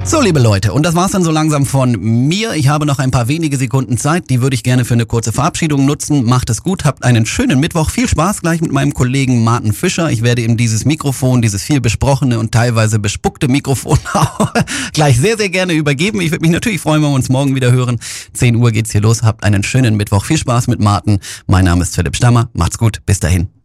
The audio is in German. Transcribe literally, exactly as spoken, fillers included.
So, liebe Leute, und das war's dann so langsam von mir. Ich habe noch ein paar wenige Sekunden Zeit, die würde ich gerne für eine kurze Verabschiedung nutzen. Macht es gut, habt einen schönen Mittwoch. Viel Spaß gleich mit meinem Kollegen Martin Fischer. Ich werde ihm dieses Mikrofon, dieses viel besprochene und teilweise bespuckte Mikrofon gleich sehr, sehr gerne übergeben. Ich würde mich natürlich freuen, wenn wir uns morgen wieder hören. zehn Uhr geht's hier los. Habt einen schönen Mittwoch. Viel Spaß mit Martin. Mein Name ist Philipp Stammer. Macht's gut. Bis dahin.